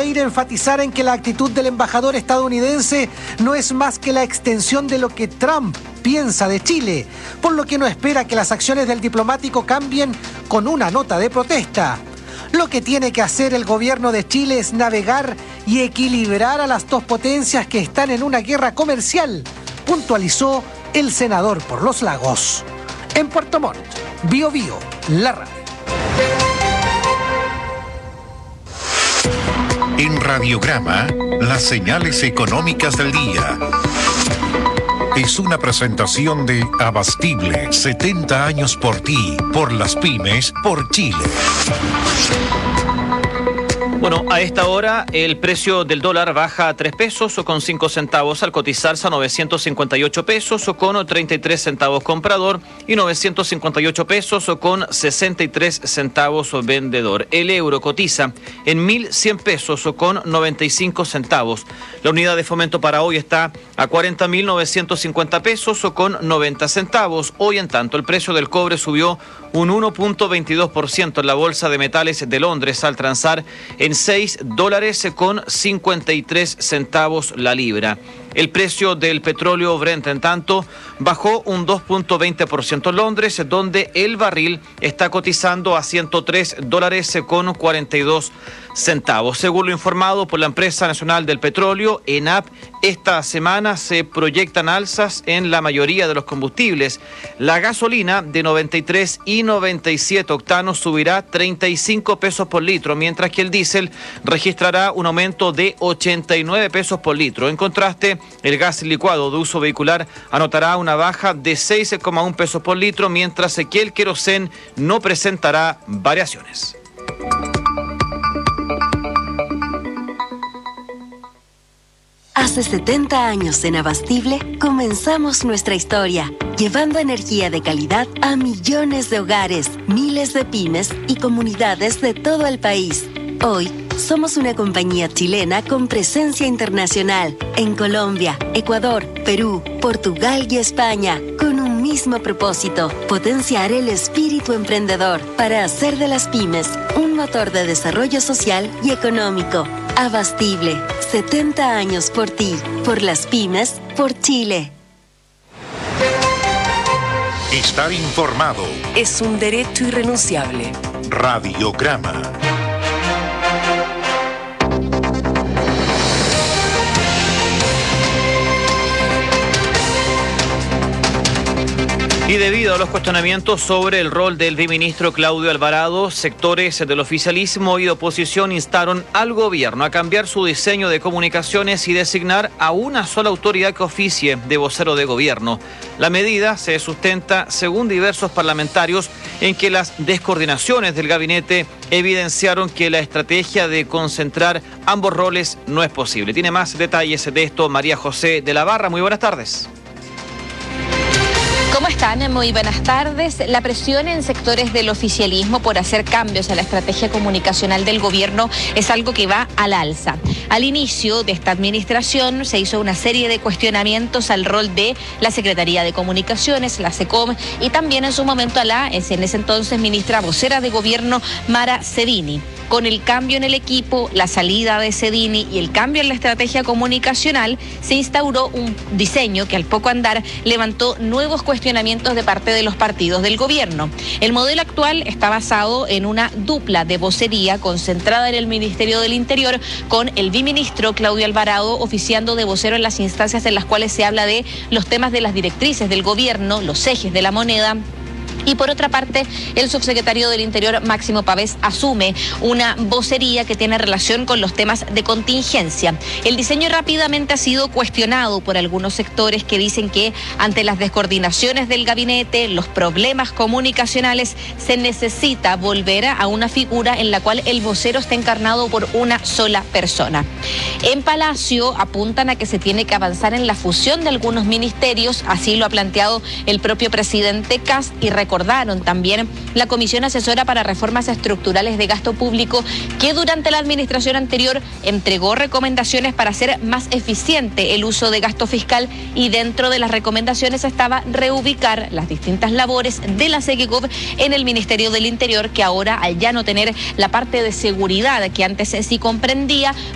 Freire enfatizara en que la actitud del embajador estadounidense no es más que la extensión de lo que Trump piensa de Chile, por lo que no espera que las acciones del diplomático cambien con una nota de protesta. Lo que tiene que hacer el gobierno de Chile es navegar y equilibrar a las dos potencias que están en una guerra comercial, puntualizó el senador por Los Lagos. En Puerto Montt, Bío Bío, la radio. En Radiograma, las señales económicas del día. Es una presentación de Abastible, 70 años por ti, por las pymes, por Chile. Bueno, a esta hora el precio del dólar baja a 3 pesos o con 5 centavos al cotizarse a 958 pesos o con 33 centavos comprador y 958 pesos o con 63 centavos vendedor. El euro cotiza en 1.100 pesos o con 95 centavos. La unidad de fomento para hoy está a 40.950 pesos o con 90 centavos. Hoy, en tanto, el precio del cobre subió un 1.22% en la Bolsa de Metales de Londres al transar en $6 con 53 centavos la libra. El precio del petróleo Brent, en tanto, bajó un 2.20% en Londres, donde el barril está cotizando a $103 con 42 centavos. Según lo informado por la Empresa Nacional del Petróleo, ENAP, esta semana se proyectan alzas en la mayoría de los combustibles. La gasolina de 93 y 97 octanos subirá 35 pesos por litro, mientras que el diésel registrará un aumento de 89 pesos por litro. En contraste, el gas licuado de uso vehicular anotará una baja de 6,1 pesos por litro, mientras que el querosén no presentará variaciones. Hace 70 años en Abastible comenzamos nuestra historia, llevando energía de calidad a millones de hogares, miles de pymes y comunidades de todo el país. Hoy, somos una compañía chilena con presencia internacional en Colombia, Ecuador, Perú, Portugal y España, con un mismo propósito: potenciar el espíritu emprendedor para hacer de las pymes un motor de desarrollo social y económico. Abastible, 70 años por ti, por las pymes, por Chile. Estar informado es un derecho irrenunciable. Radiograma. Y debido a los cuestionamientos sobre el rol del viceministro Claudio Alvarado, sectores del oficialismo y de oposición instaron al gobierno a cambiar su diseño de comunicaciones y designar a una sola autoridad que oficie de vocero de gobierno. La medida se sustenta, según diversos parlamentarios, en que las descoordinaciones del gabinete evidenciaron que la estrategia de concentrar ambos roles no es posible. Tiene más detalles de esto María José de la Barra. Muy buenas tardes. ¿Cómo están? Muy buenas tardes. La presión en sectores del oficialismo por hacer cambios a la estrategia comunicacional del gobierno es algo que va al alza. Al inicio de esta administración se hizo una serie de cuestionamientos al rol de la Secretaría de Comunicaciones, la SECOM, y también en su momento a la, en ese entonces, ministra vocera de gobierno, Mara Cedini. Con el cambio en el equipo, la salida de Cedini y el cambio en la estrategia comunicacional, se instauró un diseño que al poco andar levantó nuevos cuestionamientos de parte de los partidos del gobierno. El modelo actual está basado en una dupla de vocería concentrada en el Ministerio del Interior, con el viceministro Claudio Alvarado oficiando de vocero en las instancias en las cuales se habla de los temas de las directrices del gobierno, los ejes de la moneda. Y por otra parte, el subsecretario del Interior, Máximo Pavés, asume una vocería que tiene relación con los temas de contingencia. El diseño rápidamente ha sido cuestionado por algunos sectores que dicen que ante las descoordinaciones del gabinete, los problemas comunicacionales, se necesita volver a una figura en la cual el vocero esté encarnado por una sola persona. En Palacio apuntan a que se tiene que avanzar en la fusión de algunos ministerios, así lo ha planteado el propio presidente Kast, y recordaron también la Comisión Asesora para Reformas Estructurales de Gasto Público, que durante la administración anterior entregó recomendaciones para hacer más eficiente el uso de gasto fiscal, y dentro de las recomendaciones estaba reubicar las distintas labores de la SEGECOP en el Ministerio del Interior, que ahora, al ya no tener la parte de seguridad que antes sí comprendía,